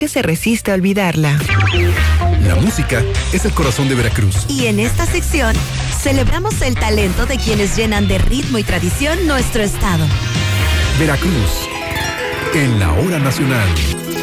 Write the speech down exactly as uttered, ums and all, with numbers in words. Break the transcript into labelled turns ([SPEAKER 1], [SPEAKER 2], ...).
[SPEAKER 1] que se resiste a olvidarla.
[SPEAKER 2] La música es el corazón de Veracruz.
[SPEAKER 3] Y en esta sección celebramos el talento de quienes llenan de ritmo y tradición nuestro estado.
[SPEAKER 2] Veracruz, en la hora nacional.